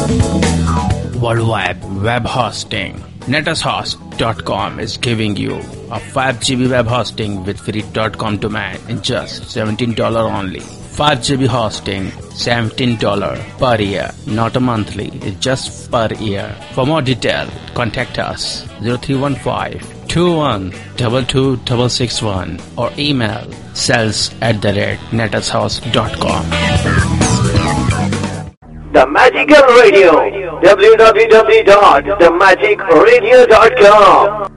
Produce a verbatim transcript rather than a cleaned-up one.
Worldwide web hosting. Netashost dot com is giving you a five G B web hosting with free .com domain in just seventeen dollars only. five G B hosting, seventeen dollars per year, not a monthly, it's just per year. For more detail, contact us zero three one five, two one two two six six one or email sales at the rate netashost dot com. The Magical Radio, w w w dot the magic radio dot com.